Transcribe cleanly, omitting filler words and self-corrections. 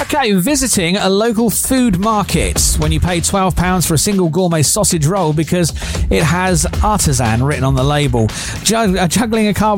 Okay, visiting a local food market when you pay £12 for a single gourmet sausage roll because it has artisan written on the label. Juggling a cardboard